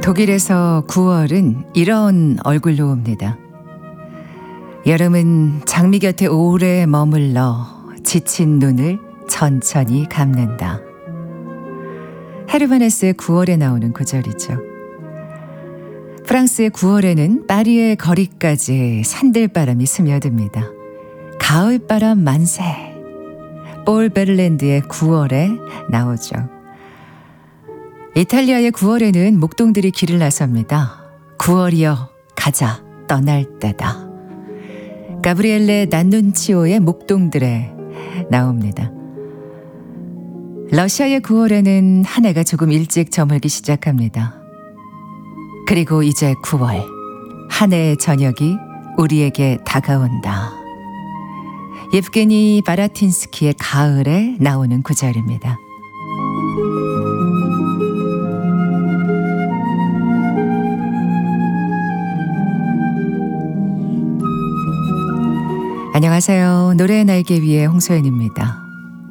독일에서 9월은 이런 얼굴로 옵니다. 여름은 장미 곁에 오래 머물러 지친 눈을 천천히 감는다. 헤르만 헤세의 9월에 나오는 구절이죠. 프랑스의 9월에는 파리의 거리까지 산들바람이 스며듭니다. 가을바람 만세. 폴 베를랜드의 9월에 나오죠. 이탈리아의 9월에는 목동들이 길을 나섭니다. 9월이여 가자 떠날 때다. 가브리엘레 난눈치오의 목동들에 나옵니다. 러시아의 9월에는 한 해가 조금 일찍 저물기 시작합니다. 그리고 이제 9월, 한 해의 저녁이 우리에게 다가온다. 예브게니 바라틴스키의 가을에 나오는 구절입니다. 안녕하세요. 노래의 날개 위의 홍소연입니다.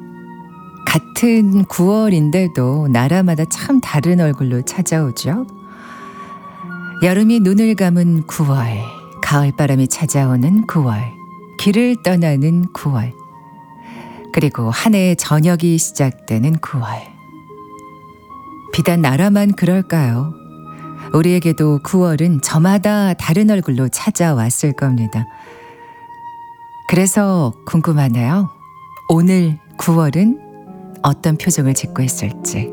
같은 9월인데도 나라마다 참 다른 얼굴로 찾아오죠. 여름이 눈을 감은 9월, 가을바람이 찾아오는 9월, 길을 떠나는 9월, 그리고 한 해의 저녁이 시작되는 9월. 비단 나라만 그럴까요? 우리에게도 9월은 저마다 다른 얼굴로 찾아왔을 겁니다. 그래서 궁금하네요. 오늘 9월은 어떤 표정을 짓고 있을지.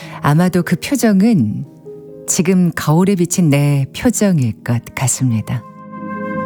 아마도 그 표정은 지금 거울에 비친 내 표정일 것 같습니다.